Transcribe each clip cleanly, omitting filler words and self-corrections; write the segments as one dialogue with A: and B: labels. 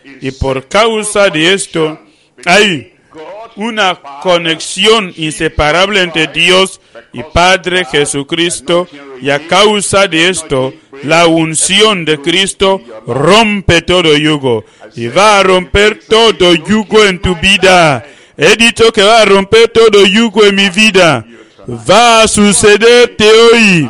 A: Y por causa de esto, hay una conexión inseparable entre Dios y Padre Jesucristo, y a causa de esto, la unción de Cristo rompe todo yugo, y va a romper todo yugo en tu vida. He dicho que va a romper todo yugo en mi vida. Va a sucederte hoy.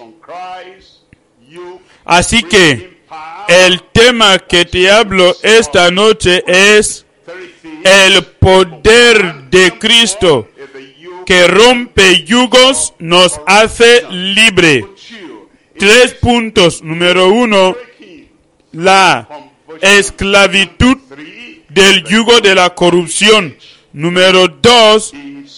A: Así que el tema que te hablo esta noche es el poder de Cristo que rompe yugos, nos hace libre. 3 puntos. Número 1, la esclavitud del yugo de la corrupción. Número 2,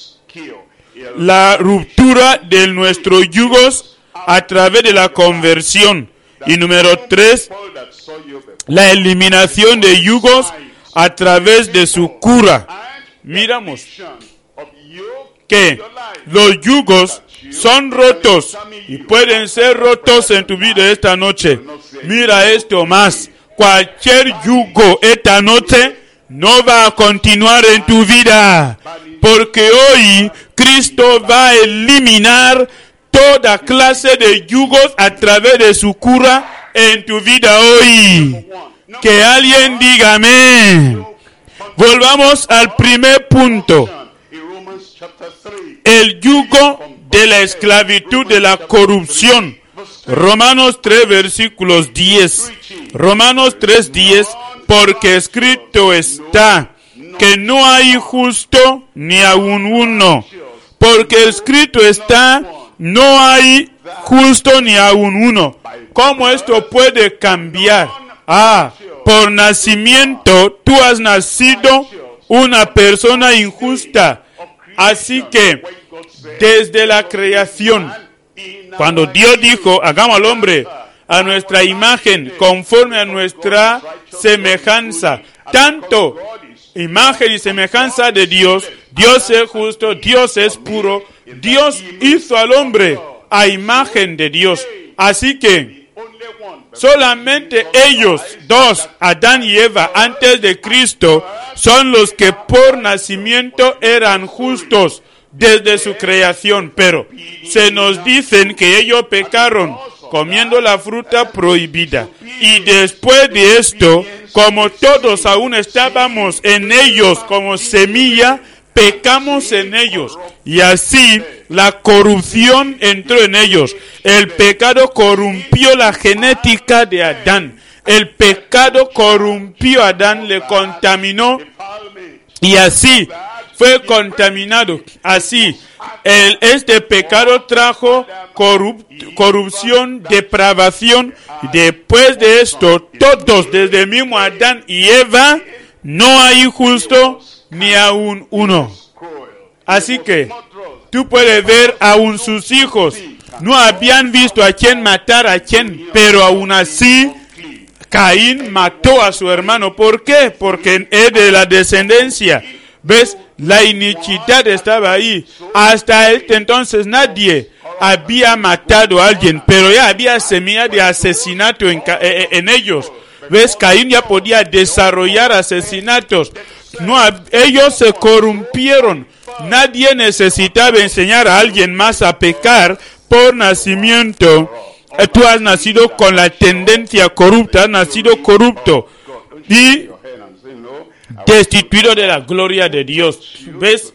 A: la ruptura de nuestros yugos a través de la conversión. Y número 3, la eliminación de yugos a través de su cura. Miramos que los yugos son rotos y pueden ser rotos en tu vida esta noche. Mira esto más. Cualquier yugo esta noche no va a continuar en tu vida, porque hoy Cristo va a eliminar toda clase de yugos a través de su cura en tu vida hoy. Que alguien diga amén. Volvamos al primer punto. El yugo de la esclavitud de la corrupción. Romanos 3, versículos 10. Romanos 3, 10. Porque escrito está que no hay justo ni aun uno. Porque escrito está, no hay justo ni aun uno. ¿Cómo esto puede cambiar? Por nacimiento, tú has nacido una persona injusta. Así que, desde la creación, cuando Dios dijo, hagamos al hombre a nuestra imagen, conforme a nuestra semejanza, tanto imagen y semejanza de Dios, Dios es justo, Dios es puro, Dios hizo al hombre a imagen de Dios. Así que, solamente ellos dos, Adán y Eva, antes de Cristo, son los que por nacimiento eran justos desde su creación. Pero se nos dicen que ellos pecaron comiendo la fruta prohibida. Y después de esto, como todos aún estábamos en ellos como semilla, pecamos en ellos. Y así la corrupción entró en ellos. El pecado corrompió la genética de Adán. El pecado corrompió a Adán, le contaminó y así fue contaminado. Así, este pecado trajo corrupción, depravación. Después de esto, todos, desde el mismo Adán y Eva, no hay justo ni aún uno. Así que, tú puedes ver aún sus hijos. No habían visto a quién matar a quién, pero aún así, Caín mató a su hermano. ¿Por qué? Porque es de la descendencia. ¿Ves? La iniquidad estaba ahí. Hasta entonces nadie había matado a alguien, pero ya había semilla de asesinato en ellos. ¿Ves? Caín ya podía desarrollar asesinatos. No, ellos se corrompieron. Nadie necesitaba enseñar a alguien más a pecar por nacimiento. Tú has nacido con la tendencia corrupta, has nacido corrupto y destituido de la gloria de Dios. ¿Ves?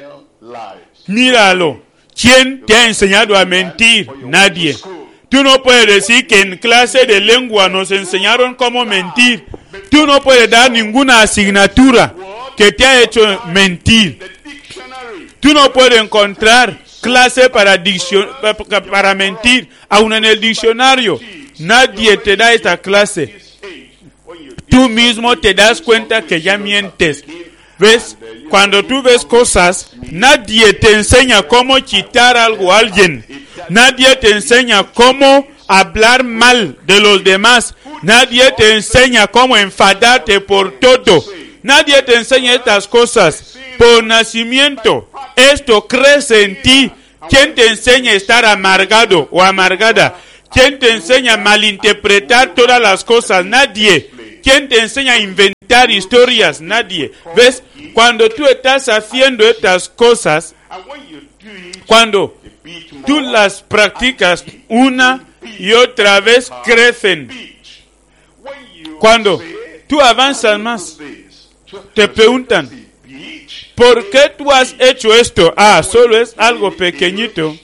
A: Míralo. ¿Quién te ha enseñado a mentir? Nadie. Tú no puedes decir que en clase de lengua nos enseñaron cómo mentir. Tú no puedes dar ninguna asignatura que te ha hecho mentir. Tú no puedes encontrar clase para mentir, aún en el diccionario. Nadie te da esta clase. Tú mismo te das cuenta que ya mientes. ¿Ves? Cuando tú ves cosas, nadie te enseña cómo quitar algo a alguien. Nadie te enseña cómo hablar mal de los demás. Nadie te enseña cómo enfadarte por todo. Nadie te enseña estas cosas. Por nacimiento, esto crece en ti. ¿Quién te enseña a estar amargado o amargada? ¿Quién te enseña a malinterpretar todas las cosas? Nadie. ¿Quién te enseña a inventar historias? Nadie. ¿Ves? Cuando tú estás haciendo estas cosas, cuando tú las practicas una y otra vez, crecen. Cuando tú avanzas más, te preguntan, ¿por qué tú has hecho esto? Solo es algo pequeñito.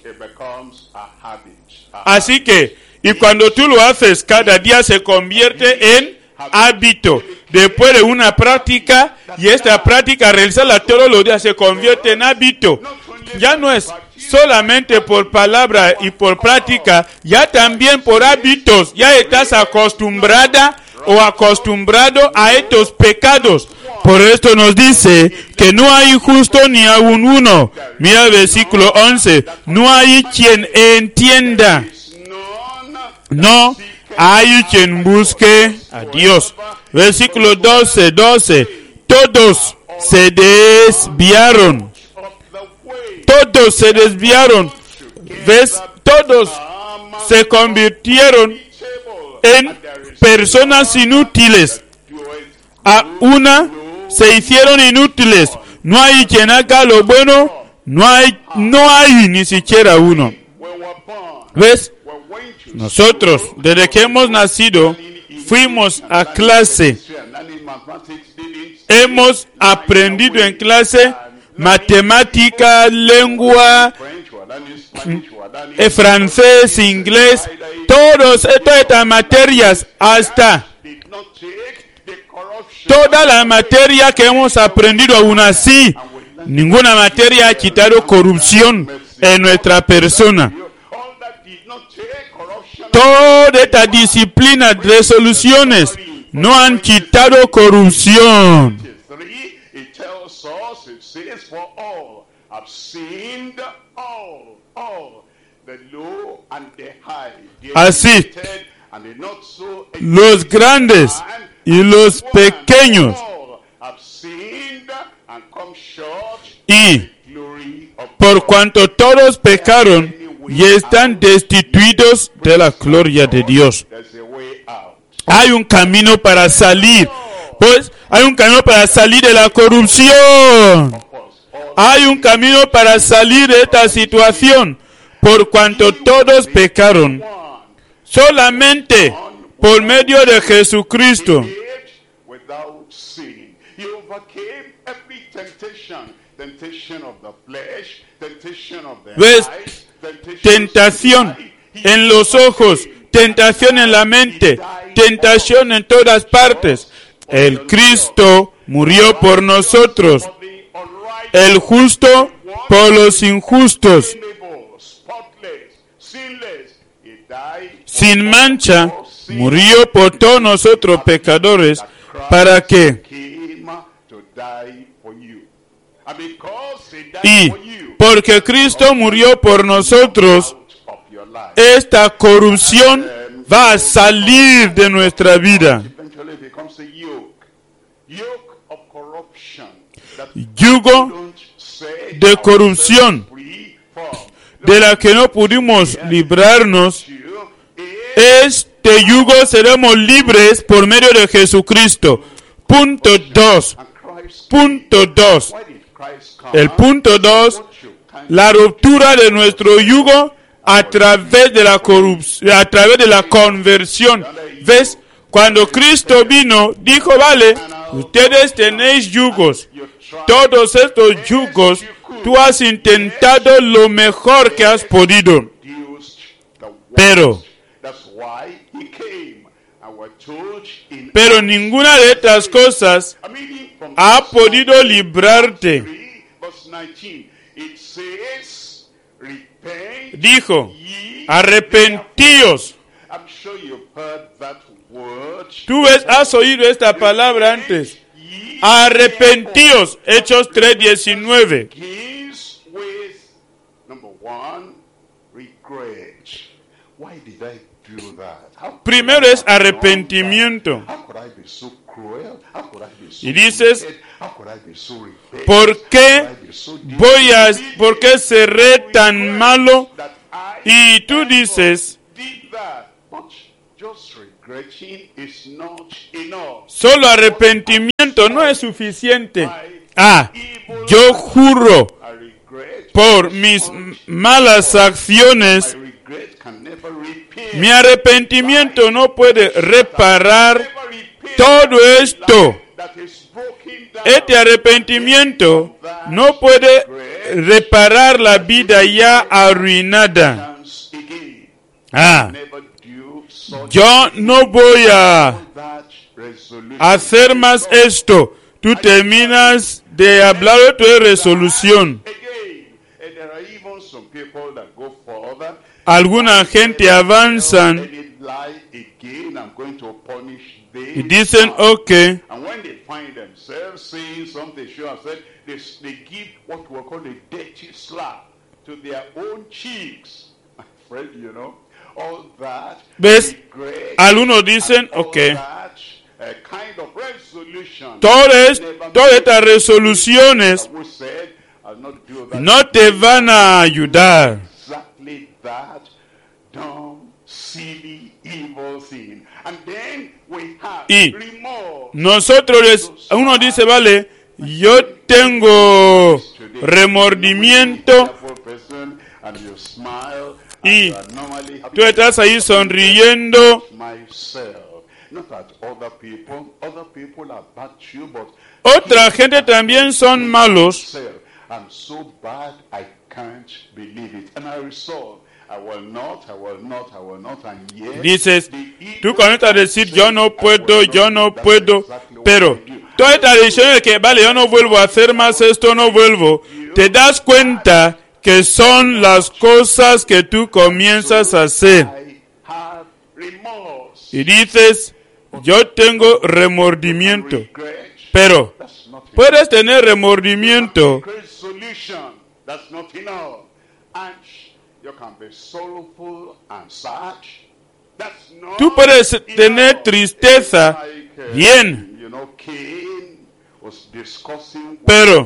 A: Así que, y cuando tú lo haces, cada día se convierte en hábito. Después de una práctica, y esta práctica realizarla todos los días se convierte en hábito. Ya no es solamente por palabra y por práctica, ya también por hábitos. Ya estás acostumbrada o acostumbrado a estos pecados. Por esto nos dice que no hay justo ni aun uno. Mira el versículo 11. No hay quien entienda. No hay quien busque a Dios. Versículo 12. Todos se desviaron. Todos se desviaron. ¿Ves? Todos se convirtieron en personas inútiles. A una se hicieron inútiles. No hay quien haga lo bueno. No hay ni siquiera uno. ¿Ves? Nosotros, desde que hemos nacido, fuimos a clase. Hemos aprendido en clase matemática, lengua, francés, inglés, todas estas materias, hasta toda la materia que hemos aprendido. Aún así, ninguna materia ha quitado corrupción en nuestra persona. Toda esta disciplina de resoluciones no han quitado corrupción. Así, los grandes y los pequeños, y por cuanto todos pecaron y están destituidos de la gloria de Dios. Hay un camino para salir. Pues hay un camino para salir de la corrupción. Hay un camino para salir de esta situación. Por cuanto todos pecaron, solamente por medio de Jesucristo. ¿Ves? Tentación en los ojos, tentación en la mente, tentación en todas partes. El Cristo murió por nosotros, el justo por los injustos, sin mancha, murió por todos nosotros pecadores, para que, y porque Cristo murió por nosotros, esta corrupción va a salir de nuestra vida. Yugo de corrupción de la que no pudimos librarnos. Este yugo seremos libres por medio de Jesucristo. Punto 2. El punto 2, la ruptura de nuestro yugo a través de la corrupción, a través de la conversión. ¿Ves? Cuando Cristo vino, dijo, vale, ustedes tenéis yugos. Todos estos yugos, tú has intentado lo mejor que has podido. Pero ninguna de estas cosas ha podido librarte. Dijo, arrepentíos. Tú has oído esta palabra antes. Arrepentíos. Hechos 3:19. Primero es arrepentimiento. Y dices, ¿por qué seré tan malo? Y tú dices, Solo arrepentimiento no es suficiente. Yo juro por mis malas acciones. Mi arrepentimiento no puede reparar todo esto. Este arrepentimiento no puede reparar la vida ya arruinada. Yo no voy a hacer más esto. Tú terminas de hablar de tu resolución. Alguna gente avanzan y dicen, ok. ¿Ves? Algunos dicen, ok. Todas estas resoluciones no te van a ayudar. Y uno dice, vale, yo tengo remordimiento, y tú estás ahí sonriendo. Otra gente también son malos. Dices, tú comienzas a decir, yo no puedo, pero toda esta decisión de que, vale, yo no vuelvo a hacer más esto, no vuelvo, te das cuenta que son las cosas que tú comienzas a hacer. Y dices, yo tengo remordimiento, pero puedes tener remordimiento. Tú puedes tener tristeza, bien, pero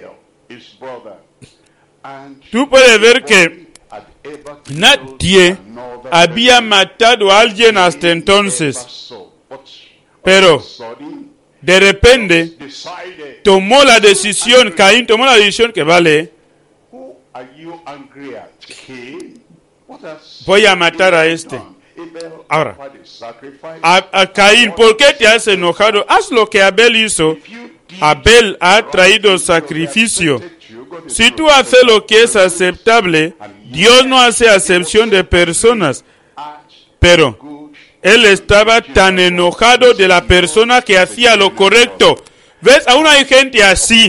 A: tú puedes ver que nadie había matado a alguien hasta entonces, pero de repente tomó la decisión, Caín tomó la decisión que vale, voy a matar a este. Ahora, a Caín, ¿por qué te has enojado? Haz lo que Abel hizo. Abel ha traído sacrificio. Si tú haces lo que es aceptable, Dios no hace acepción de personas. Pero él estaba tan enojado de la persona que hacía lo correcto. ¿Ves? Aún hay gente así.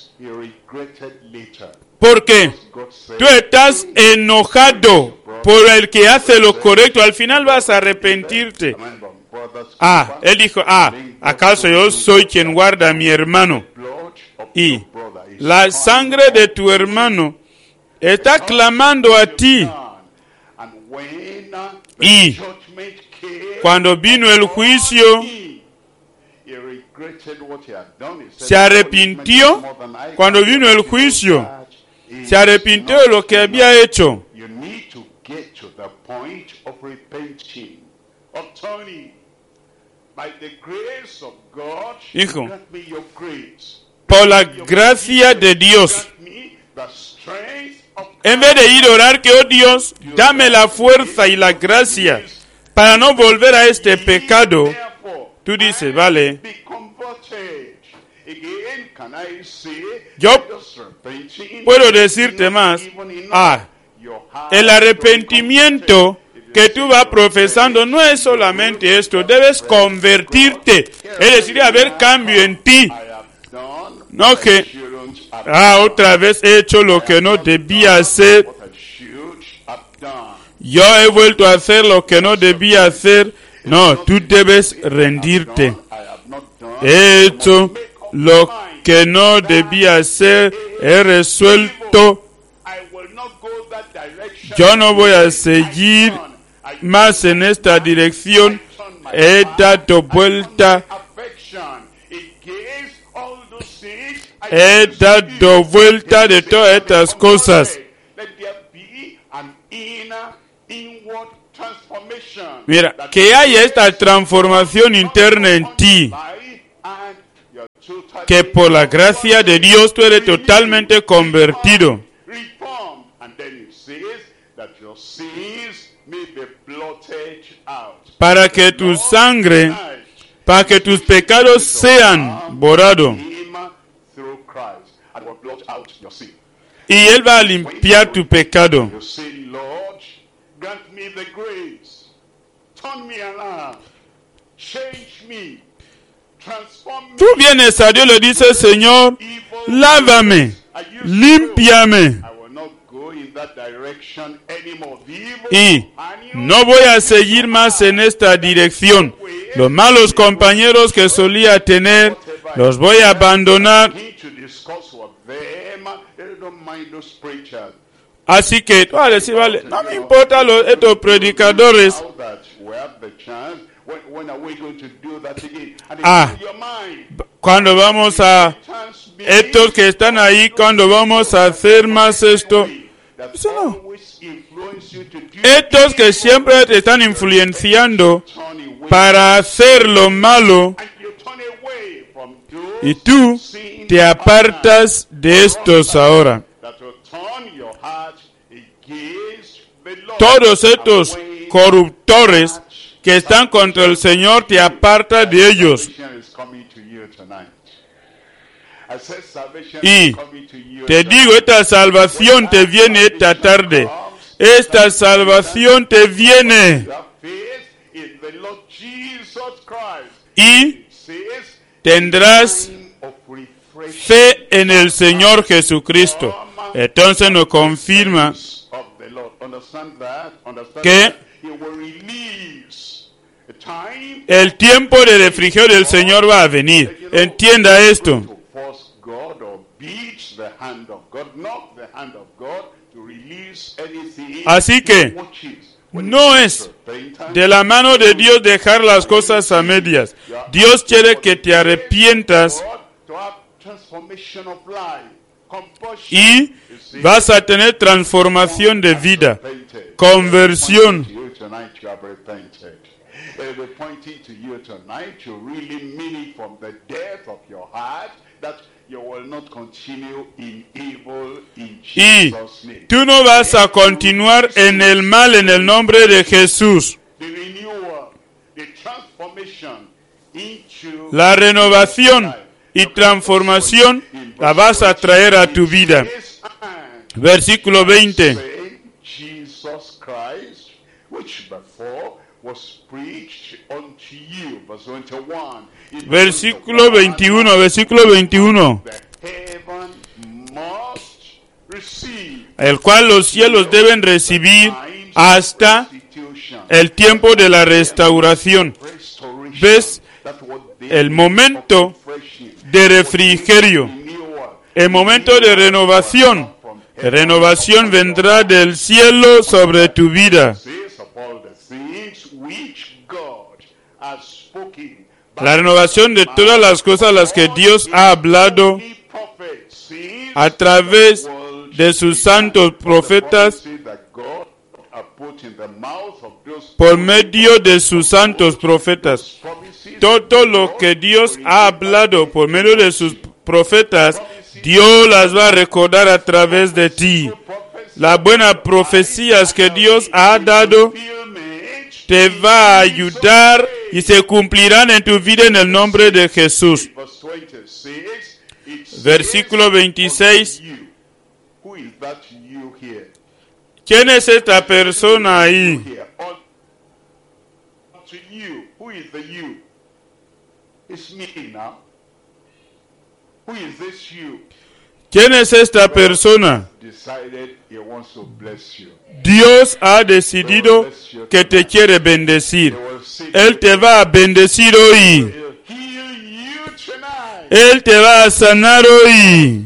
A: Porque tú estás enojado por el que hace lo correcto. Al final vas a arrepentirte. Él dijo, ¿acaso yo soy quien guarda a mi hermano? Y la sangre de tu hermano está clamando a ti. Y cuando vino el juicio, se arrepintió. Cuando vino el juicio, se arrepintió de lo que había hecho. Hijo, por la gracia de Dios, en vez de ir a orar que, oh Dios, dame la fuerza y la gracia para no volver a este pecado, tú dices, vale, yo puedo decirte más, el arrepentimiento que tú vas profesando no es solamente esto, debes convertirte, es decir, haber cambio en ti. No que, otra vez he hecho lo que no debía hacer, yo he vuelto a hacer lo que no debía hacer. No, tú debes rendirte. He hecho lo que no debía hacer, he resuelto, yo no voy a seguir más en esta dirección, he dado vuelta de todas estas cosas. Mira, que haya esta transformación interna en ti, que por la gracia de Dios tú eres totalmente convertido. Para que tu sangre, para que tus pecados sean borrados. Y Él va a limpiar tu pecado. Tú vienes a Dios y le dices, Señor, lávame, límpiame. Y no voy a seguir más en esta dirección. Los malos compañeros que solía tener, los voy a abandonar. Así que tú vas a decir, vale, no me importa estos predicadores. Cuando vamos a estos que están ahí, cuando vamos a hacer más esto, eso no. Estos que siempre te están influenciando para hacer lo malo, y tú te apartas de estos ahora. Todos estos corruptores que están contra el Señor, te apartas de ellos. Y te digo, esta salvación te viene esta tarde. Esta salvación te viene. Y tendrás fe en el Señor Jesucristo. Entonces nos confirma que el tiempo de refrigerio del Señor va a venir. Entienda esto. Así que no es de la mano de Dios dejar las cosas a medias. Dios quiere que te arrepientas y vas a tener transformación de vida, conversión. Y tú no vas a continuar en el mal en el nombre de Jesús. La renovación y transformación la vas a traer a tu vida. Versículo 20. Versículo 21. El cual los cielos deben recibir hasta el tiempo de la restauración. ¿Ves? El momento de refrigerio, el momento de renovación. La renovación vendrá del cielo sobre tu vida. La renovación de todas las cosas las que Dios ha hablado a través de sus santos profetas, por medio de sus santos profetas. Todo lo que Dios ha hablado por medio de sus profetas, Dios las va a recordar a través de ti. Las buenas profecías que Dios ha dado te va a ayudar y se cumplirán en tu vida en el nombre de Jesús. Versículo 26. ¿Quién es esta persona ahí? ¿Quién es esta persona? Dios ha decidido que te quiere bendecir. Él te va a bendecir hoy. Él te va a sanar hoy.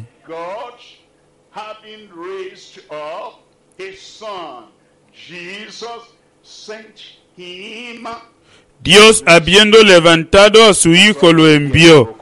A: Dios, habiendo levantado a su Hijo, lo envió.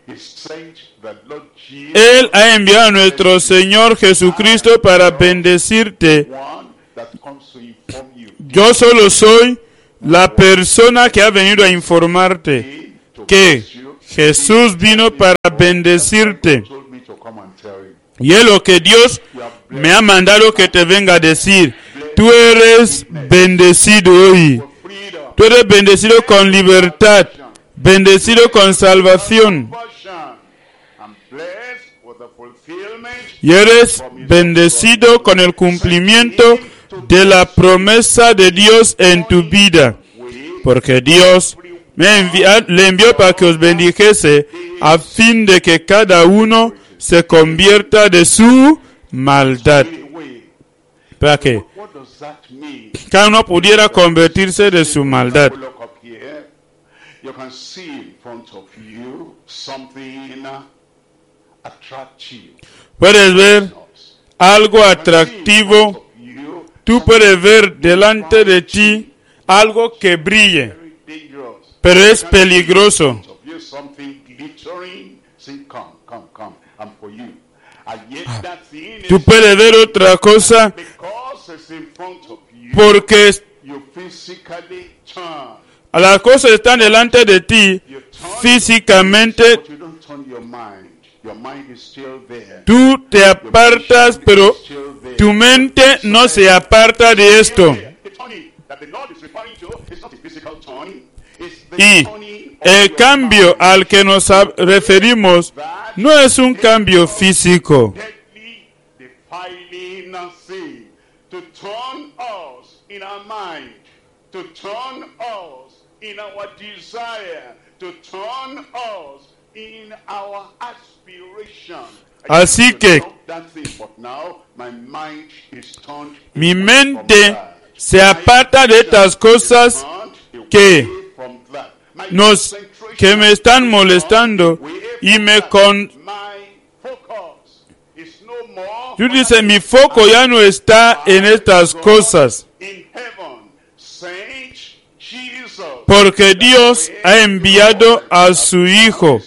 A: Él ha enviado a nuestro Señor Jesucristo para bendecirte. Yo solo soy la persona que ha venido a informarte que Jesús vino para bendecirte. Y es lo que Dios me ha mandado que te venga a decir. Tú eres bendecido hoy. Tú eres bendecido con libertad, bendecido con salvación. Y eres bendecido con el cumplimiento de la promesa de Dios en tu vida. Porque Dios le envió para que os bendijese a fin de que cada uno se convierta de su maldad. ¿Para qué? Cada uno pudiera convertirse de su maldad. Puedes ver algo atractivo. Tú puedes ver delante de ti algo que brille, pero es peligroso. Tú puedes ver otra cosa porque las cosas están delante de ti físicamente. Tú te apartas, pero tu mente no se aparta de esto. Y el cambio al que nos referimos no es un cambio físico. Así que mi mente se aparta de estas cosas que me están molestando y tú dices, mi foco ya no está en estas cosas, porque Dios ha enviado a su Hijo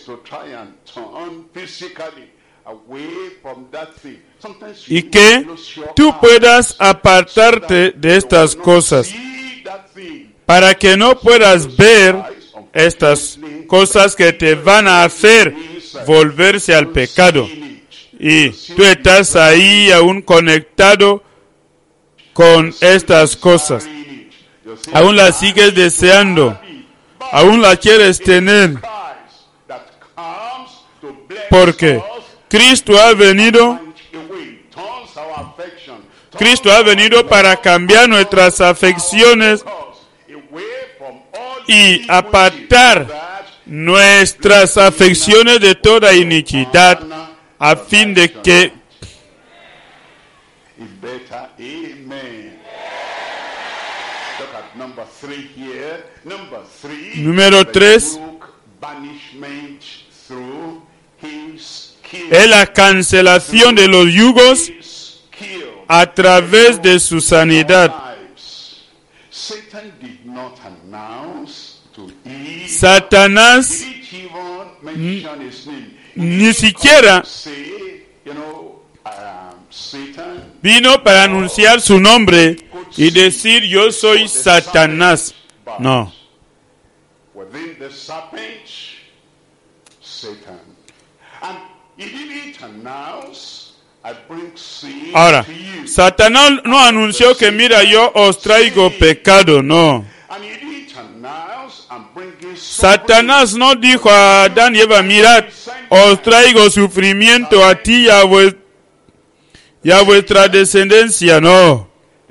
A: y que tú puedas apartarte de estas cosas para que no puedas ver estas cosas que te van a hacer volverse al pecado. Y tú estás ahí aún conectado con estas cosas. Aún las sigues deseando. Aún las quieres tener. Porque Cristo ha venido para cambiar nuestras afecciones y apartar nuestras afecciones de toda iniquidad, a fin de que número 3 es la cancelación de los yugos a través de su sanidad. Satanás ni siquiera vino para anunciar su nombre y decir yo soy Satanás. No. Ahora, Satanás no anunció que mira, yo os traigo pecado, no. Satanás no dijo a Adán y Eva, mirad, os traigo sufrimiento a ti y a vuestra descendencia, no.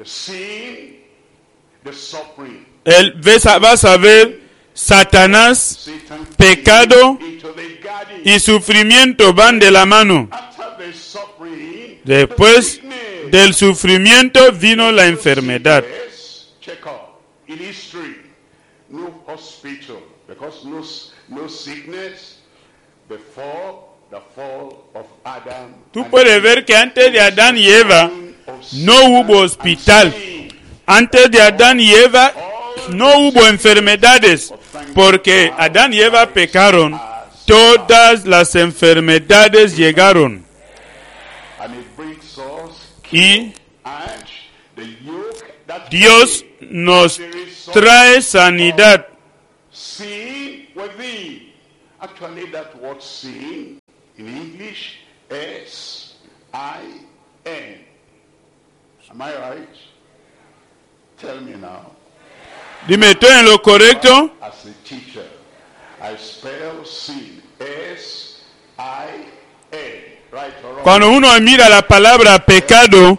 A: Vas a ver, Satanás, pecado y sufrimiento van de la mano. Después del sufrimiento vino la enfermedad. Tú puedes ver que antes de Adán y Eva no hubo hospital. Antes de Adán y Eva no hubo enfermedades, porque Adán y Eva pecaron. Todas las enfermedades llegaron. Y Dios nos trae sanidad.
B: Sin within. Actually, that word sin in English is S-I-N. Am I right? Tell me now.
A: Dime, ¿estoy en lo correcto?
B: As a teacher, I spell sin S-I-N. Right or wrong?
A: Cuando uno mira la palabra pecado,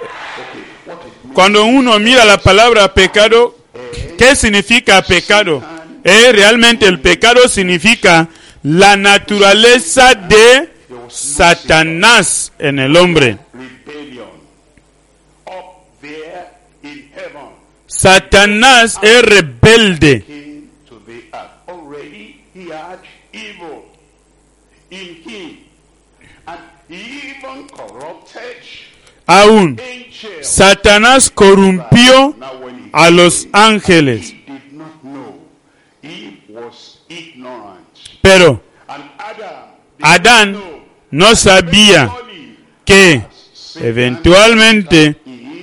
A: ¿qué significa pecado? Realmente el pecado significa la naturaleza de Satanás en el hombre.
B: Rebellion. Up there in heaven.
A: Satanás es rebelde.
B: Came to the earth. Already he had evil in him. And he even corrupted
A: Aún
B: angels.
A: Satanás corrompió
B: Now when he
A: a los ángeles.
B: he did not know. He was ignorant.
A: Pero
B: And Adam did
A: Adán
B: not know.
A: no sabía
B: Surely
A: que eventualmente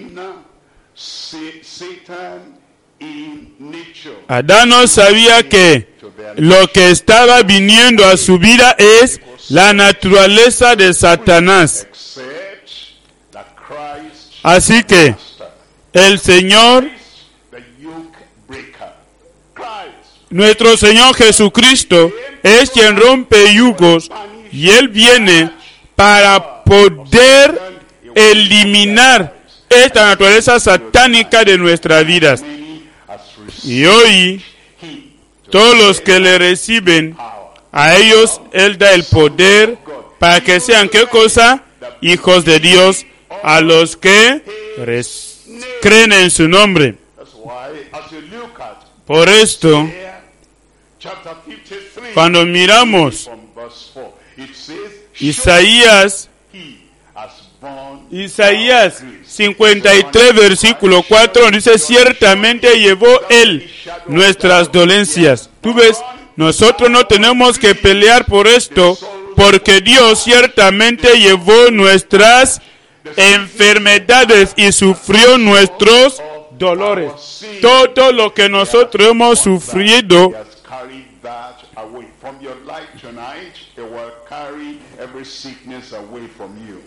B: Satan in nature
A: Adán no sabía que lo que estaba viniendo a su vida es la naturaleza de Satanás.
B: except that Christ
A: Así que el Señor,
B: the yoke breaker. Christ
A: nuestro Señor Jesucristo, es quien rompe yugos y Él viene para poder eliminar esta naturaleza satánica de nuestras vidas.
B: many has received
A: Y hoy,
B: him
A: todos los que le reciben, a ellos Él da el poder para que sean, ¿qué cosa? Hijos de Dios, a los que creen en su nombre.
B: That's why as you look at
A: Por esto,
B: here, chapter 53
A: cuando miramos
B: from verse 4, it says
A: Isaías
B: he has borne
A: Isaías 53, versículo 4, dice, ciertamente llevó Él nuestras dolencias. Tú ves, nosotros no tenemos que pelear por esto, porque Dios ciertamente llevó nuestras enfermedades y sufrió nuestros dolores. Todo lo que nosotros hemos sufrido,
B: He has carried that away. From your life tonight, He will carry every sickness away from you.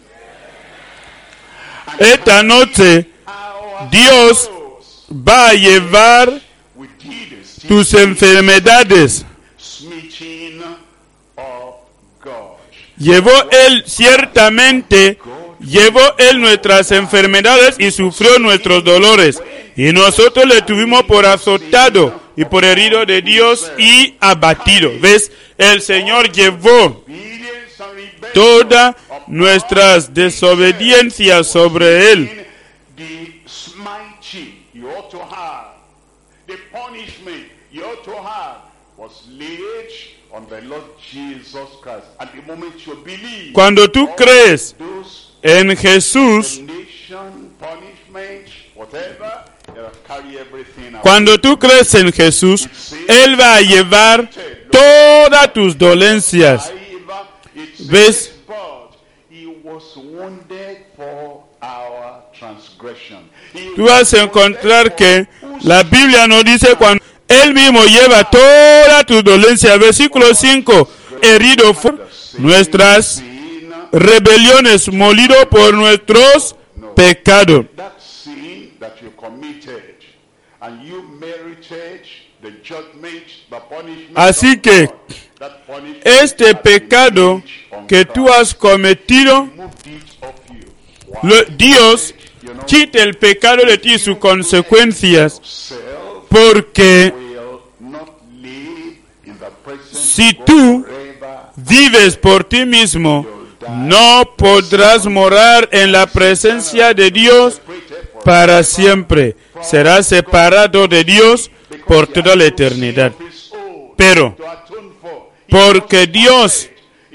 A: esta noche, Dios va a llevar
B: We did a still
A: tus enfermedades.
B: smithing of God.
A: Llevó Él ciertamente, llevó Él nuestras enfermedades y sufrió nuestros dolores. Y nosotros le tuvimos por azotado y por herido de Dios y abatido. ¿Ves? El Señor llevó
B: Obedience and rebellion
A: todas nuestras desobediencias sobre Él.
B: the smiting you ought to have, the punishment you ought to have was laid on the Lord Jesus Christ. At the moment you believe,
A: Cuando tú crees
B: those
A: en Jesús,
B: nation, punishment, whatever, they'll carry everything out.
A: cuando tú crees en Jesús, Él va a llevar todas tus dolencias.
B: It
A: ¿Ves?
B: says, but He was wounded for our transgression. He
A: Tú vas a encontrar que la Biblia nos dice cuando Él mismo lleva toda tu dolencia. Versículo 5, herido por nuestras
B: sin
A: rebeliones, molido por nuestros pecados.
B: that sin that you committed and you merited the judgment, the punishment.
A: Así
B: of
A: que
B: God. That punishment
A: este
B: has been
A: pecado
B: laid on
A: que tú
B: Christ.
A: has cometido,
B: Moved it off you. Why?
A: Dios quita el pecado de ti y sus consecuencias,
B: Self
A: porque
B: will not live in the presence
A: si
B: of God
A: tú
B: forever.
A: vives por ti mismo, no podrás morar en la presencia de Dios para siempre. Serás separado de Dios por toda la eternidad. Pero, porque Dios,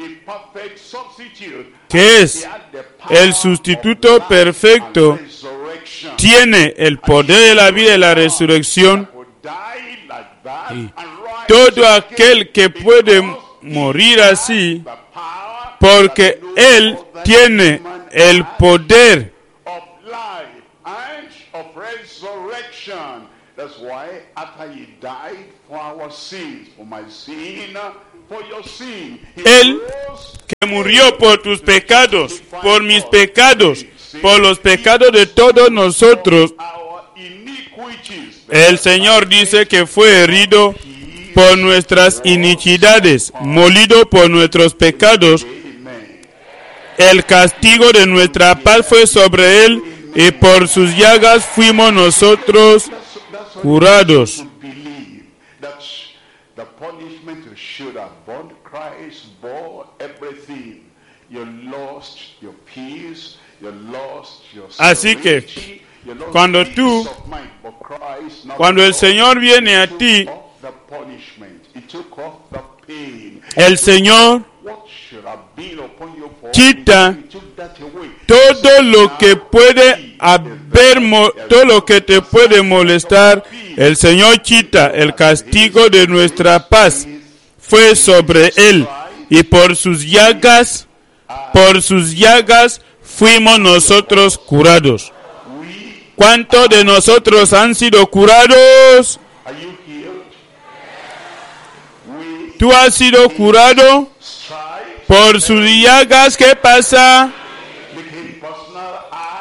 A: que es el sustituto perfecto, tiene el poder de la vida y la resurrección, todo aquel que puede morir así, porque Él tiene el poder
B: of life and of resurrection That's why after he died for our sins, for my sin, for your sin,
A: Él que murió por tus pecados, por mis pecados, por los pecados de todos nosotros.
B: our iniquities.
A: El Señor dice que fue herido por nuestras iniquidades, molido por nuestros pecados.
B: Amen.
A: El castigo de nuestra paz fue sobre él, y por sus llagas fuimos nosotros
B: That's
A: curados.
B: what we believe, that the punishment you should have borne, Christ bore everything. You lost your peace, you lost your
A: Así que,
B: serenity, you lost
A: cuando
B: peace
A: tú-
B: of mind, but Christ now
A: Cuando el Señor viene a
B: took
A: ti,
B: off the punishment, he took off the pain.
A: el Señor
B: What should have been upon you for
A: quita
B: he took that away.
A: todo lo que puede todo lo que te puede molestar. El Señor quita el castigo de nuestra paz. Fue sobre él, y por sus llagas fuimos nosotros curados. ¿Cuántos de nosotros han sido curados?
B: Are you healed? We
A: ¿Tú has sido curado?
B: strive,
A: Por sus llagas, ¿qué pasa?
B: became personal.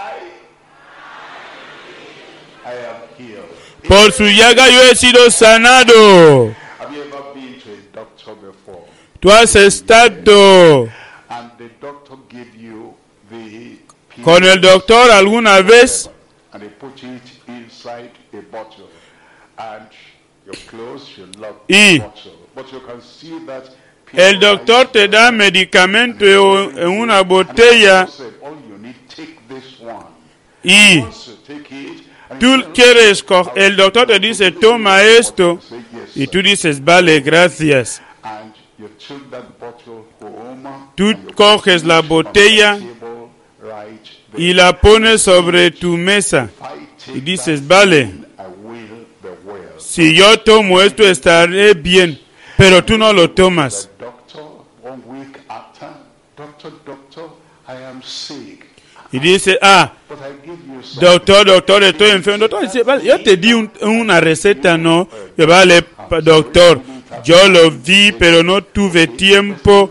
B: I am healed.
A: Por su llaga yo he sido sanado.
B: Have you ever been to a doctor before?
A: Tú has estado
B: And the doctor gave you the pill
A: con el doctor alguna vez
B: and they put it inside a bottle and you close, you lock
A: Y
B: the bottle. But you can see that
A: el doctor te da medicamento en una botella
B: said, all you need, take this one.
A: y
B: Once you take it, and
A: tú quieres, el doctor te dice toma esto
B: say yes,
A: y tú dices vale, gracias.
B: and you took that bottle home.
A: Tú
B: and you
A: coges
B: put
A: la
B: it on the
A: botella
B: table right there.
A: y la pones sobre tu mesa
B: If I take
A: y dices
B: that
A: vale,
B: thing, I will be well.
A: si yo tomo esto estaré bien, pero tú no lo tomas.
B: The doctor, 1 week after, doctor, I am sick.
A: Y dice,
B: But I give you some.
A: doctor, estoy enfermo. Doctor dice, vale, yo te di una receta, ¿no? Y vale, doctor, yo lo vi, pero no tuve tiempo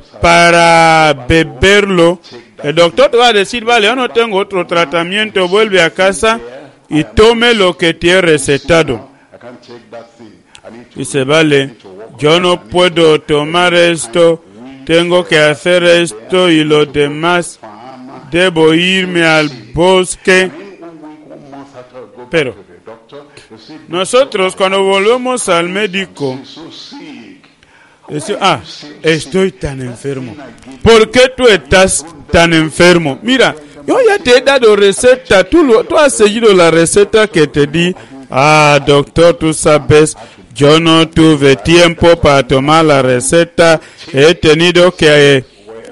A: para beberlo. El doctor te va a decir, vale, yo no tengo otro tratamiento, vuelve a casa y tome lo que te he recetado.
B: I can't take that thing. I need to
A: Dice, vale, yo no puedo tomar esto, tengo que hacer esto y lo demás. Debo irme al bosque.
B: 1 week, 1 month after I go
A: Pero
B: back to the doctor, you see,
A: nosotros cuando volvemos al médico,
B: he's so sick.
A: decimos, estoy tan enfermo. ¿Por qué tú estás tan enfermo? Mira, yo ya te he dado receta, tú has seguido la receta que te di. Doctor, tú sabes, yo no tuve tiempo para tomar la receta, he tenido que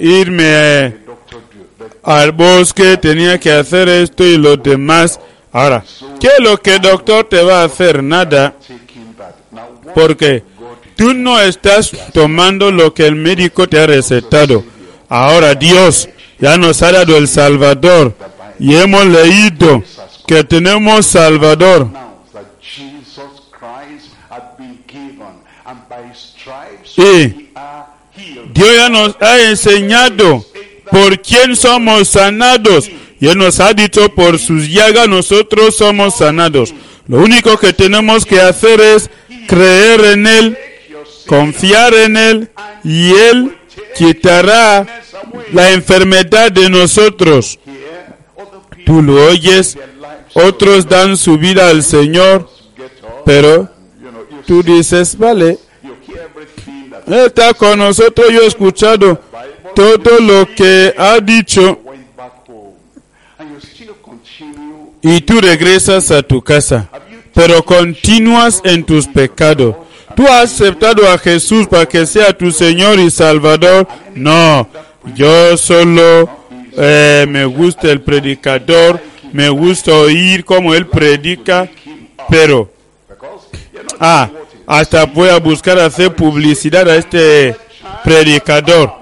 A: irme al bosque, tenía que hacer esto y lo demás. Ahora, ¿qué es lo que el doctor te va a hacer? Nada,
B: Taking that. Now, what
A: porque tú no estás tomando lo que el médico te ha recetado. Ahora Dios ya nos ha dado el Salvador y hemos leído que tenemos Salvador.
B: now that Jesus Christ had been given, and by his stripes
A: Y
B: we are healed.
A: Dios ya nos ha enseñado por quién somos sanados. Y Él nos ha dicho por sus llagas nosotros somos sanados. Lo único que tenemos que hacer es creer en Él, confiar en Él, y Él quitará la enfermedad de nosotros.
B: Here, other people
A: Tú lo oyes,
B: their lives
A: otros dan su vida al Señor,
B: get up,
A: pero
B: you know, you
A: tú dices, vale,
B: you hear everything that
A: Él está con nosotros. Yo he escuchado todo lo que ha dicho
B: went back home, and you still continue.
A: y tú regresas a tu casa, pero continúas en tus pecados. ¿Tú has aceptado a Jesús para que sea tu Señor y Salvador? No, yo solo me gusta el predicador, me gusta oír cómo él predica, pero
B: Because you're not
A: hasta voy a buscar hacer publicidad a este predicador.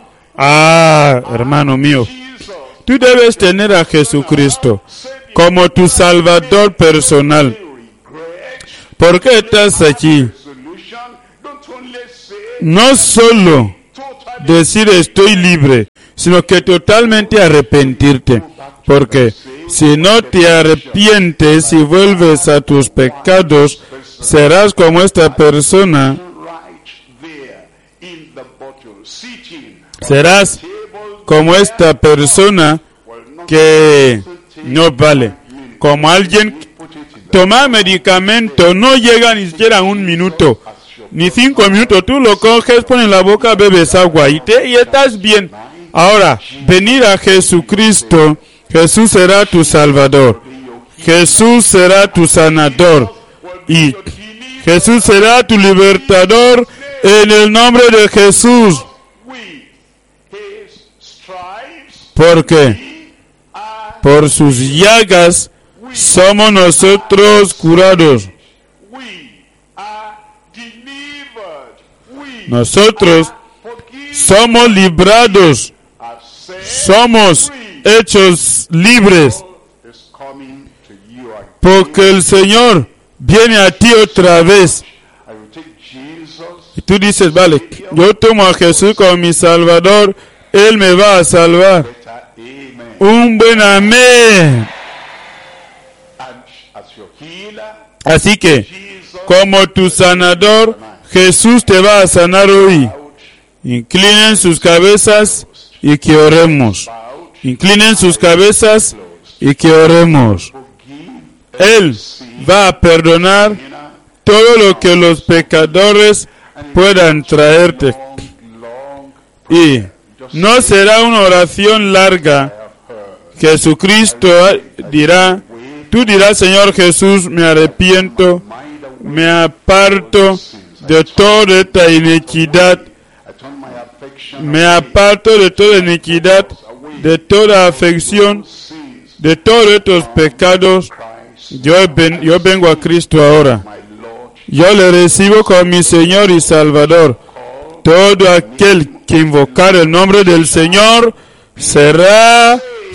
A: Hermano mío,
B: Jesus.
A: tú debes tener a Jesucristo como tu Salvador personal.
B: Regret
A: ¿Por qué estás aquí?
B: Solution, don't only say
A: No solo
B: totally
A: decir estoy libre, sino que totalmente arrepentirte. Porque si no te arrepientes y vuelves a tus pecados, serás como esta persona.
B: right there in the bottle, sitting
A: Serás como esta persona que no vale. Como alguien toma medicamento, no llega ni siquiera a 1 minuto, ni 5 minutos. Tú lo coges, pones en la boca, bebes agua y estás bien. Ahora, venir a Jesucristo. Jesús será tu Salvador. Jesús será tu sanador. Y Jesús será tu libertador en el nombre de Jesús.
B: with his stripes.
A: Porque por sus llagas somos nosotros curados.
B: We are delivered. We
A: Nosotros
B: forgive.
A: somos librados.
B: Are set
A: Somos
B: free.
A: hechos libres.
B: Is coming to you again.
A: Porque el Señor viene a ti otra vez.
B: I will take Jesus.
A: Y tú dices, vale, yo tomo a Jesús como mi Salvador. Él me va a salvar.
B: Amen.
A: Un buen amén.
B: And as your healer,
A: Así que,
B: Jesus
A: como tu sanador, Jesús te va a sanar hoy. Inclinen sus cabezas y que oremos. Inclinen sus cabezas y que oremos. Él va a perdonar todo lo que los pecadores puedan traerte.
B: long
A: Y no será una oración larga. Jesucristo dirá, tú dirás, Señor Jesús, me arrepiento, me aparto de toda esta iniquidad,
B: I turn my affection
A: me aparto de toda iniquidad, de toda afección,
B: sins
A: de todos estos pecados.
B: Christ,
A: Yo vengo a Cristo ahora.
B: my Lord.
A: Yo le recibo como mi Señor y Salvador. Todo aquel que invocar el nombre del Señor será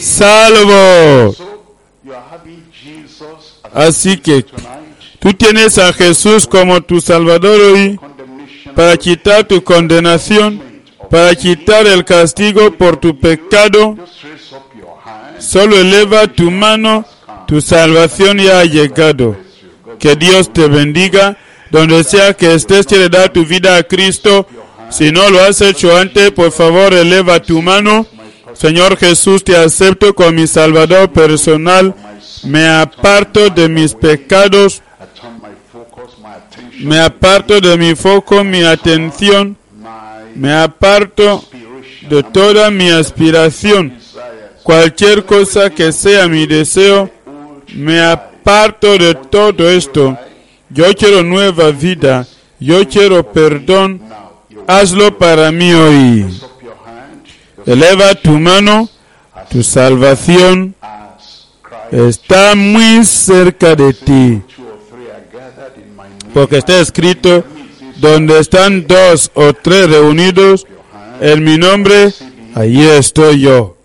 A: salvo.
B: So you are having Jesus as
A: Así que
B: tonight.
A: tú tienes a Jesús como tu Salvador hoy
B: Condemnation
A: para quitar tu condenación, para quitar el castigo por tu pecado.
B: just raise up your hand.
A: Solo eleva tu mano, tu salvación ya ha llegado. Que Dios te bendiga. Donde sea que estés, quiere dar tu vida a Cristo. Si no lo has hecho antes, por favor, eleva tu mano. Señor Jesús, te acepto como mi Salvador personal. Me aparto de mis pecados.
B: I turn my focus, my attention,
A: Me aparto de mi foco, mi atención.
B: my
A: Me aparto
B: inspiration,
A: de toda mi aspiración.
B: desires.
A: Cualquier cosa que sea mi deseo, me aparto de todo esto. Yo quiero nueva vida. Yo quiero perdón.
B: Now, you
A: Hazlo para mí hoy.
B: raise up your hand
A: Eleva tu mano. Tu salvación
B: as Christ.
A: está muy cerca de ti.
B: 2 or 3 are gathered in my name.
A: Porque está escrito, donde están 2 o 3 reunidos en mi nombre, allí estoy yo.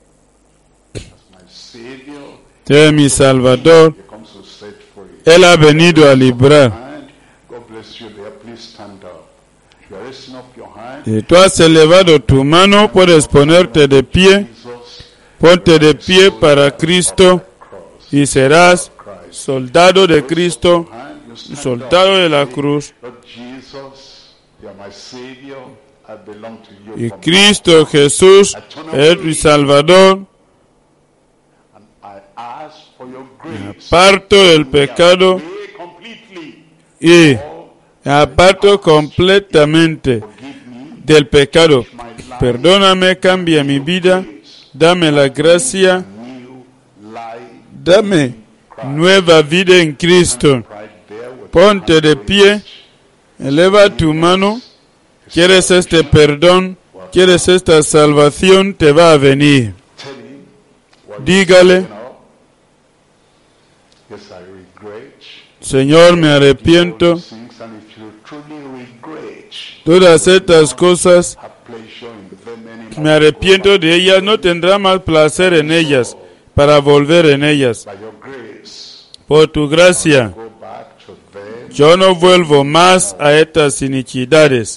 B: My Savior,
A: Sé mi Salvador.
B: He comes to set free.
A: Él ha venido a librar.
B: And God bless you there. Please stand up. You are raising up your hand.
A: Si tú has elevado tu mano, puedes ponerte de pie.
B: Jesus,
A: Ponte de pie para Cristo
B: cross,
A: y serás
B: Christ.
A: soldado de Cristo,
B: And you stand
A: soldado de la cruz.
B: Lord Jesus, you are my Savior. I belong to you.
A: Y
B: from
A: Cristo Jesús es mi Salvador.
B: And I ask for your grace.
A: Aparto del pecado
B: Pray completely.
A: y me aparto completamente
B: Forgive me
A: del pecado.
B: my life.
A: Perdóname, cambia mi vida, dame la gracia,
B: New life.
A: dame nueva vida en Cristo.
B: Right there with
A: Ponte de pie, eleva tu mano. ¿Quieres este perdón? ¿Quieres esta salvación? Te va a venir.
B: tell him what
A: Dígale,
B: you know. Yes, I regret
A: Señor, me arrepiento.
B: things, and if you truly regret,
A: Todas estas cosas,
B: have pleasure in them anymore.
A: me arrepiento de ellas. No tendrá más placer en ellas para volver en ellas.
B: By your grace,
A: Por tu gracia,
B: go back to them
A: Yo no vuelvo más a estas iniquidades.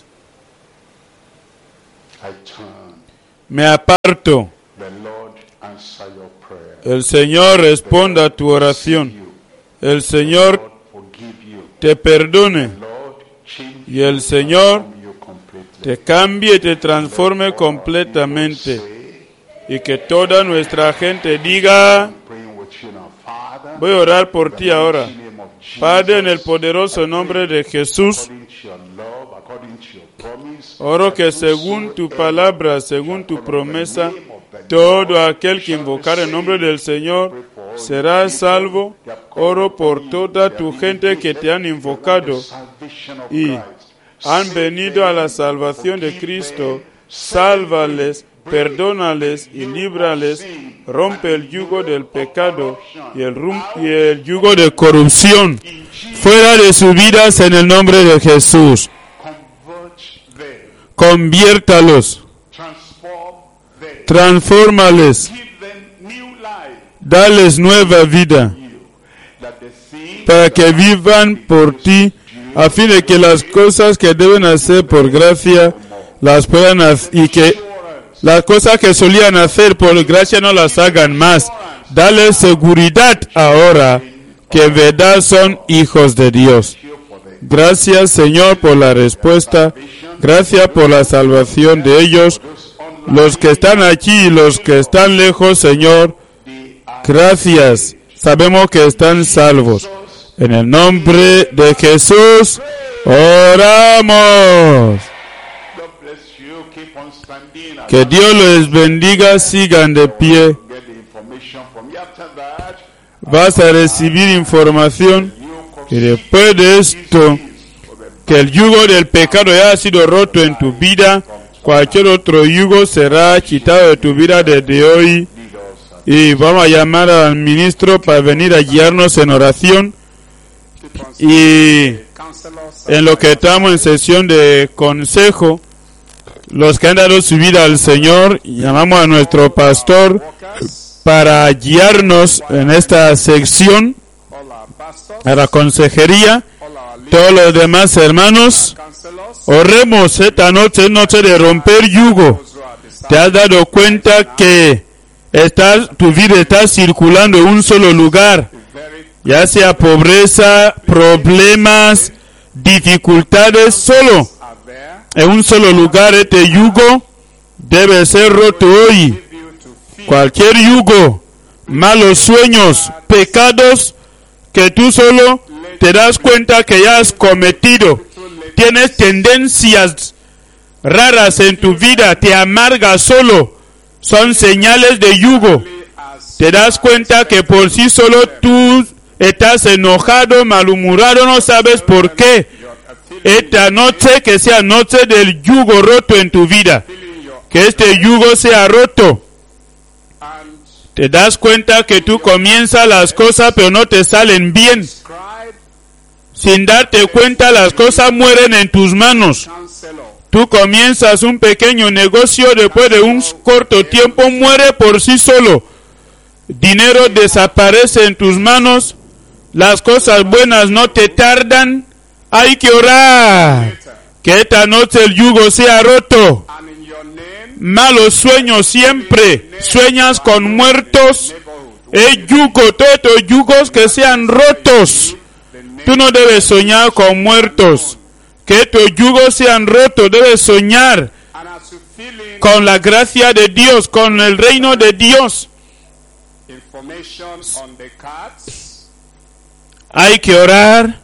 B: I turn.
A: Me aparto.
B: The Lord answer your prayer.
A: El Señor responda a tu oración. El Señor
B: Lord forgive you.
A: te perdone.
B: Lord change
A: Y el Señor
B: you completely.
A: te cambie y te transforme completamente. Y que toda nuestra gente diga,
B: Praying with you now, Father.
A: voy a orar por ti ahora.
B: In the name of Jesus,
A: Padre, en el poderoso nombre de Jesús,
B: according to your love, according to your promise,
A: oro que según tu palabra, según tu promesa, todo aquel que invocar el nombre del Señor será salvo. Oro por toda tu gente que te han invocado
B: salvation of
A: y
B: Christ.
A: han venido a la salvación de Cristo. Sálvales, perdónales y líbrales. Rompe el yugo del pecado y el yugo de corrupción fuera de sus vidas en el nombre de Jesús.
B: Convert them,
A: Conviértalos,
B: transform them,
A: transfórmales,
B: give them new life,
A: dales nueva vida
B: that the things
A: para que vivan por ti, a fin de que las cosas que deben hacer por gracia las puedan hacer y que las cosas que solían hacer por gracia no las hagan más. Dale seguridad ahora que en verdad son hijos de Dios. Gracias, Señor, por la respuesta. Gracias por la salvación de ellos. Los que están aquí y los que están lejos, Señor, gracias. Sabemos que están salvos. En el nombre de Jesús, oramos.
B: God bless you. Keep on standing.
A: Que Dios les bendiga, sigan de pie.
B: Get the information from you. After that,
A: Vas a recibir información y después de esto, que el yugo del pecado ya ha sido roto en tu vida, cualquier otro yugo será quitado de tu vida desde hoy. Y vamos a llamar al ministro para venir a guiarnos en oración. Y en lo que estamos en sesión de consejo, los que han dado su vida al Señor, llamamos a nuestro pastor para guiarnos en esta sección, a la consejería. Todos los demás hermanos, oremos esta noche, es noche de romper yugo. ¿Te has dado cuenta que tu vida está circulando en un solo lugar? Ya sea pobreza, problemas, dificultades, solo en un solo lugar. Este yugo debe ser roto hoy. Cualquier yugo, malos sueños, pecados que tú solo te das cuenta que ya has cometido. Tienes tendencias raras en tu vida, te amargas solo. Son señales de yugo. Te das cuenta que por sí solo tú estás enojado, malhumorado, no sabes por qué. Esta noche que sea noche del yugo roto en tu vida. Que este yugo sea roto. Te das cuenta que tú comienzas las cosas pero no te salen bien. Sin darte cuenta las cosas mueren en tus manos. Tú comienzas un pequeño negocio, después de un corto tiempo muere por sí solo. Dinero desaparece en tus manos. Las cosas buenas no te tardan. Hay que orar. Que esta noche el yugo sea roto. Malos sueños siempre. Sueñas con muertos. El yugo, todos estos yugos que sean rotos. Tú no debes soñar con muertos. Que estos yugos sean rotos. Debes soñar con la gracia de Dios, con el reino de Dios. Hay que orar.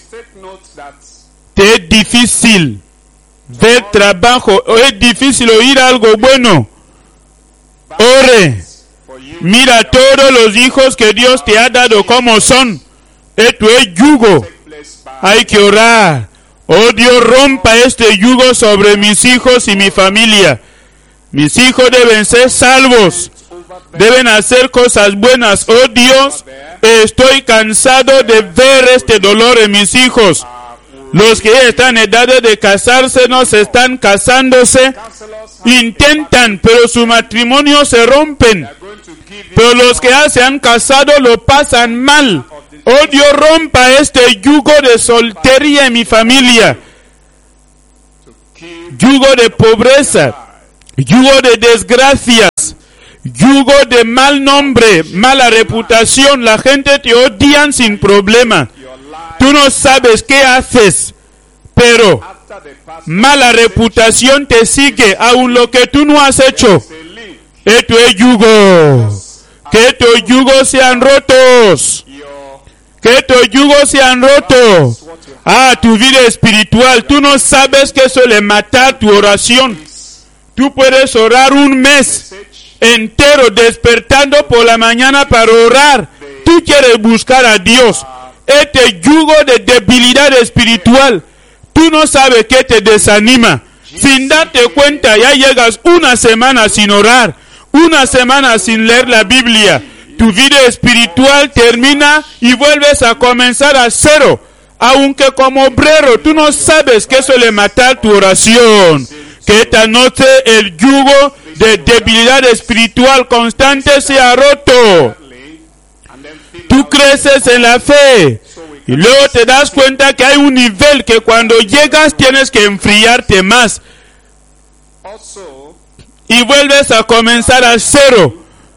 A: Te es difícil ver trabajo, es difícil oír algo bueno. Ore. Mira todos los hijos que Dios te ha dado como son. Esto es yugo. Hay que orar. Oh Dios, rompa este yugo sobre mis hijos y mi familia. Mis hijos deben ser salvos. Deben hacer cosas buenas. Oh Dios, estoy cansado de ver este dolor en mis hijos. Los que están en edad de casarse no se están casándose. Intentan, pero su matrimonio se rompen. Pero los que ya se han casado lo pasan mal. Oh Dios, rompa este yugo de soltería en mi familia, yugo de pobreza, yugo de desgracias, yugo de mal nombre, mala reputación. La gente te odian sin problema. Tú no sabes qué haces, pero mala reputación te sigue, aun lo que tú no has hecho. Esto es yugo. Que estos yugos sean rotos. Que estos yugos sean rotos. Tu vida espiritual. Tú no sabes que suele matar tu oración. Tú puedes orar un mes entero despertando por la mañana para orar. Tú quieres buscar a Dios. Este yugo de debilidad espiritual. Tú no sabes qué te desanima. Sin darte cuenta, ya llegas una semana sin orar. Una semana sin leer la Biblia. Tu vida espiritual termina y vuelves a comenzar a cero. Aunque como obrero tú no sabes que suele matar tu oración. Que esta noche el yugo de debilidad espiritual constante sea roto. Tú creces en la fe y luego te das cuenta que hay un nivel que cuando llegas tienes que enfriarte más. Y vuelves a comenzar a cero.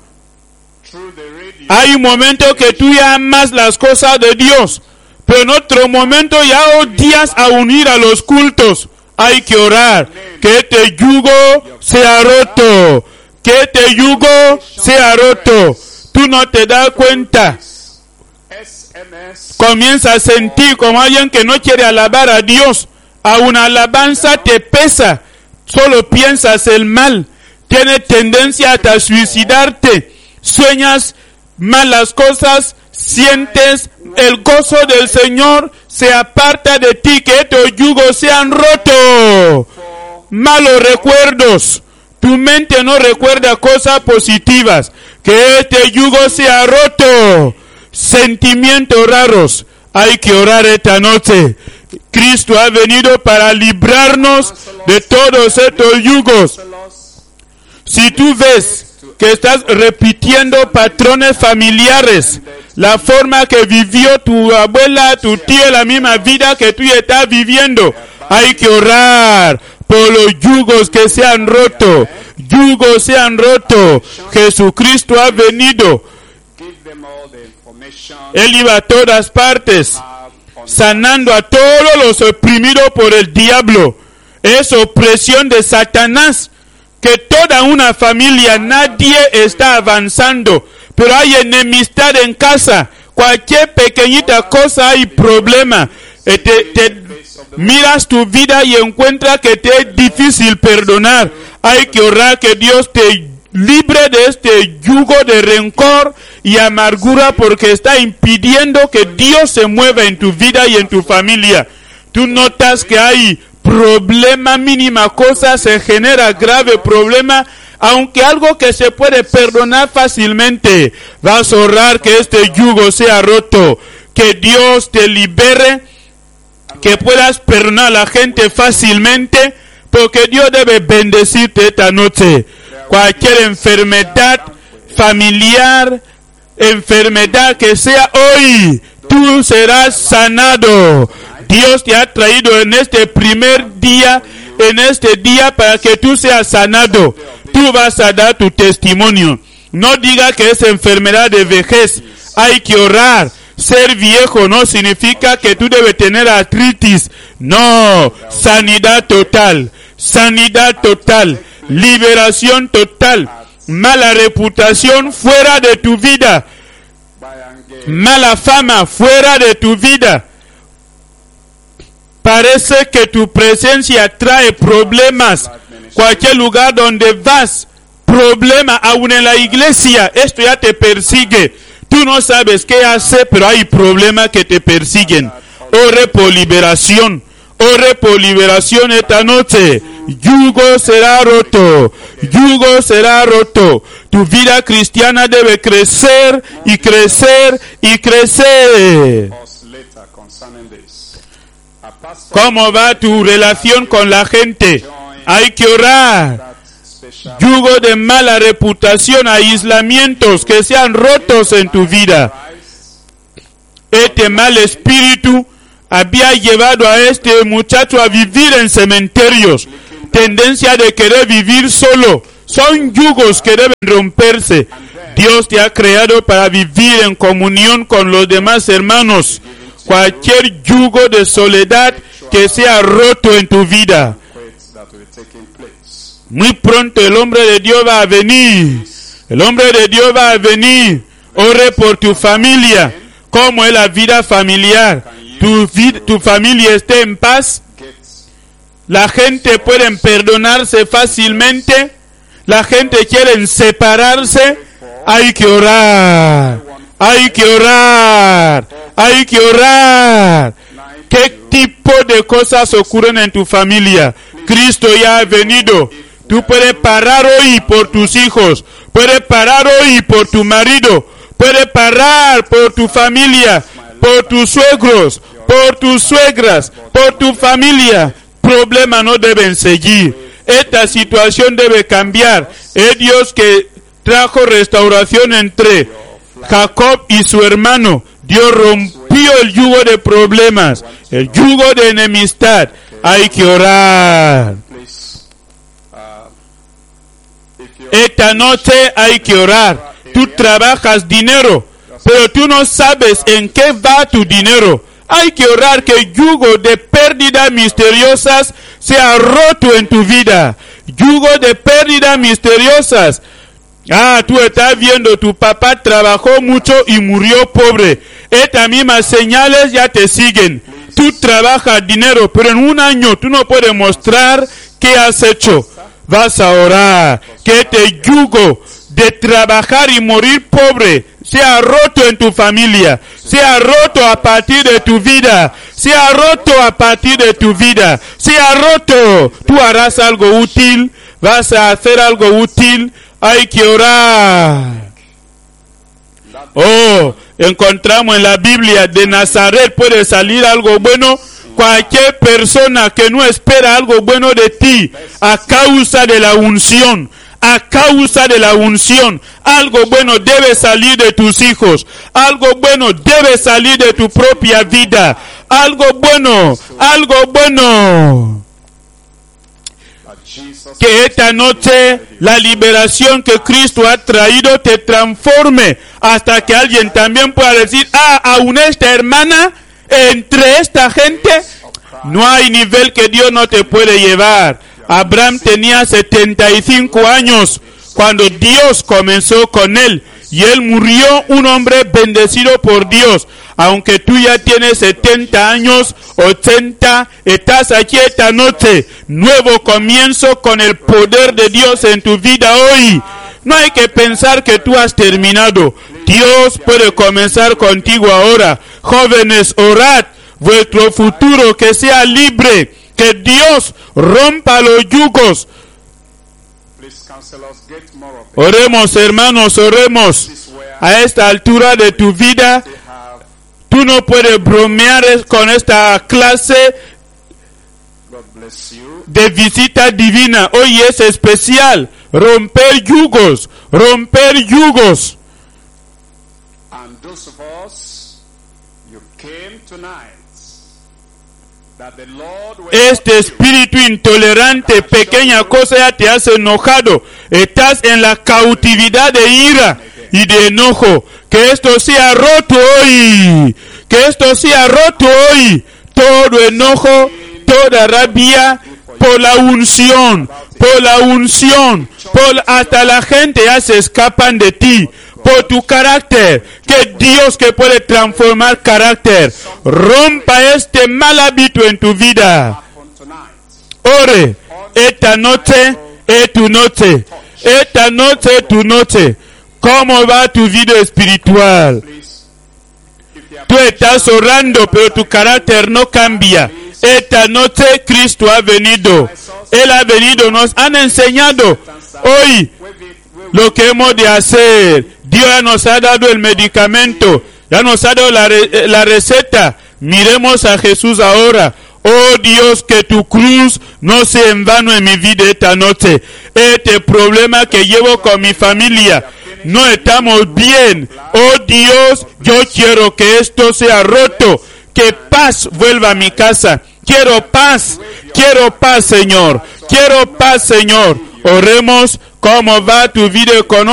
A: Hay un momento que tú ya amas las cosas de Dios, pero en otro momento ya odias a unir a los cultos. Hay que orar, que este yugo sea roto, que este yugo sea roto. Tú no te das cuenta. Comienzas a sentir como alguien que no quiere alabar a Dios. A una alabanza te pesa, solo piensas el mal. Tienes tendencia a suicidarte, sueñas malas cosas, sientes el gozo del Señor, se aparta de ti, que estos yugos sean rotos. Malos recuerdos, tu mente no recuerda cosas positivas, que este yugo sea roto. Sentimientos raros, hay que orar esta noche. Cristo ha venido para librarnos de todos estos yugos. Si tú ves que estás repitiendo patrones familiares, la forma que vivió tu abuela, tu tía, la misma vida que tú estás viviendo, hay que orar por los yugos que se han roto. Yugos se han roto. Jesucristo ha venido. Él iba a todas partes, sanando a todos los oprimidos por el diablo. Es opresión de Satanás. Que toda una familia, nadie está avanzando, pero hay enemistad en casa. Cualquier pequeñita cosa hay problema. Miras tu vida y encuentras que te es difícil perdonar. Hay que orar que Dios te libre de este yugo de rencor y amargura, porque está impidiendo que Dios se mueva en tu vida y en tu familia. Tú notas que hay problema, mínima cosa, se genera grave problema, aunque algo que se puede perdonar fácilmente. Vas a orar que este yugo sea roto, que Dios te libere, que puedas perdonar a la gente fácilmente, porque Dios debe bendecirte esta noche. Cualquier enfermedad familiar, enfermedad que sea hoy, tú serás sanado. Dios te ha traído en este primer día, en este día, para que tú seas sanado. Tú vas a dar tu testimonio. No diga que es enfermedad de vejez. Hay que orar. Ser viejo no significa que tú debes tener artritis. No, sanidad total. Sanidad total. Liberación total. Mala reputación fuera de tu vida. Mala fama fuera de tu vida. Parece que tu presencia trae problemas. Cualquier lugar donde vas, problema, aún en la iglesia, esto ya te persigue. Tú no sabes qué hacer, pero hay problemas que te persiguen. Ore por liberación. Ore por liberación esta noche. Yugo será roto. Yugo será roto. Tu vida cristiana debe crecer y crecer y crecer. ¿Cómo va tu relación con la gente? Hay que orar. Yugo de mala reputación, aislamientos que sean rotos en tu vida. Este mal espíritu había llevado a este muchacho a vivir en cementerios. Tendencia de querer vivir solo. Son yugos que deben romperse. Dios te ha creado para vivir en comunión con los demás hermanos. Cualquier yugo de soledad que sea roto en tu vida. Muy pronto el hombre de Dios va a venir. El hombre de Dios va a venir. Ore por tu familia. ¿Cómo es la vida familiar? ¿Tu familia esté en paz? La gente puede perdonarse fácilmente. La gente quiere separarse. Hay que orar. Hay que orar. Hay que orar. ¿Qué tipo de cosas ocurren en tu familia? Cristo ya ha venido. Tú puedes parar hoy por tus hijos. Puedes parar hoy por tu marido. Puedes parar por tu familia, por tus suegros, por tus suegras, por tu familia. Problemas no deben seguir. Esta situación debe cambiar. Es Dios que trajo restauración entre Jacob y su hermano. Dios rompió el yugo de problemas, el yugo de enemistad. Hay que orar. Esta noche hay que orar. Tú trabajas dinero, pero tú no sabes en qué va tu dinero. Hay que orar que el yugo de pérdidas misteriosas sea roto en tu vida. Yugo de pérdidas misteriosas. Tú estás viendo, tu papá trabajó mucho y murió pobre. Estas mismas señales ya te siguen. Tú trabajas dinero, pero en un año tú no puedes mostrar qué has hecho. Vas a orar que este yugo de trabajar y morir pobre sea roto en tu familia, sea roto a partir de tu vida, sea roto a partir de tu vida, sea roto. Tú harás algo útil, vas a hacer algo útil. Hay que orar. Encontramos en la Biblia, de Nazaret puede salir algo bueno. Cualquier persona que no espera algo bueno de ti, a causa de la unción, algo bueno debe salir de tus hijos, algo bueno debe salir de tu propia vida, algo bueno. Que esta noche la liberación que Cristo ha traído te transforme hasta que alguien también pueda decir, aún esta hermana, entre esta gente, no hay nivel que Dios no te puede llevar. Abraham tenía 75 años cuando Dios comenzó con él, y él murió un hombre bendecido por Dios. Aunque tú ya tienes 70 años, 80, estás aquí esta noche. Nuevo comienzo con el poder de Dios en tu vida hoy. No hay que pensar que tú has terminado. Dios puede comenzar contigo ahora. Jóvenes, orad vuestro futuro que sea libre. Que Dios rompa los yugos. Oremos, hermanos, oremos. A esta altura de tu vida, tú no puedes bromear con esta clase de visita divina. Hoy es especial. Romper yugos. Este espíritu intolerante, pequeña cosa ya te has enojado. Estás en la cautividad de ira y de enojo. Que esto sea roto hoy. Todo enojo, toda rabia, por la unción. Hasta la gente ya se escapan de ti. Por tu carácter, que Dios que puede transformar carácter, rompa este mal hábito en tu vida. Ore, esta noche es tu noche. ¿Cómo va tu vida espiritual? Tú estás orando, pero tu carácter no cambia. Esta noche Cristo ha venido. Él ha venido, nos han enseñado hoy lo que hemos de hacer. Dios ya nos ha dado el medicamento, ya nos ha dado la receta. Miremos a Jesús ahora. Oh Dios, que tu cruz no sea en vano en mi vida esta noche. Este problema que llevo con mi familia, no estamos bien. Oh Dios, yo quiero que esto sea roto, que paz vuelva a mi casa. Quiero paz, Señor. Quiero paz, Señor. Oremos. ¿Cómo va tu vida económica?